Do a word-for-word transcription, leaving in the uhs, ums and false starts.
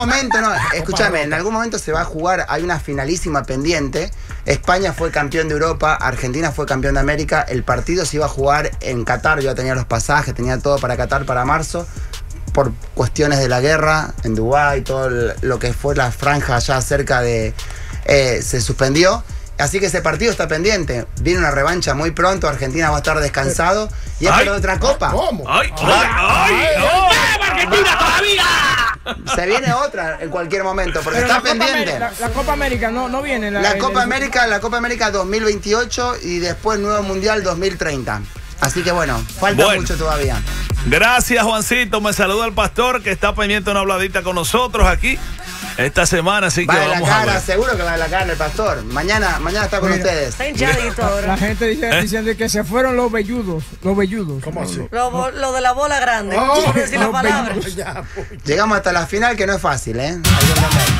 momento, no, escúchame, en algún momento se va a jugar, hay una finalísima pendiente. España fue campeón de Europa, Argentina fue campeón de América. El partido se iba a jugar en Qatar, yo ya tenía los pasajes, tenía todo para Qatar para marzo. Por cuestiones de la guerra en Dubái, todo lo que fue la franja allá cerca de... Eh, se suspendió. Así que ese partido está pendiente. Viene una revancha muy pronto. Argentina va a estar descansado. Y es por otra copa. ¿Cómo? ¡Ay, ay, ay! ¡No! ¡Argentina todavía! Se viene otra en cualquier momento, porque Pero está la Copa pendiente. América, la, la Copa América no, no viene. La el- Copa el- América, la Copa América dos mil veintiocho y después nuevo Mundial dos mil treinta. Así que bueno, falta Bueno. mucho todavía. Gracias, Juancito. Me saluda el pastor que está pendiente de una habladita con nosotros aquí esta semana, así que Va de la vamos a cara, ver. seguro que va de la cara el pastor. Mañana, mañana está con Mira. ustedes. Está hinchadito La ahora. gente dice, ¿Eh? diciendo que se fueron los velludos. Los velludos. ¿Cómo así? Lo, bo- lo de la bola grande. Oh, Quiero decir la no, palabra. ya, pues. Llegamos hasta la final, que no es fácil, ¿eh? Hay que entender.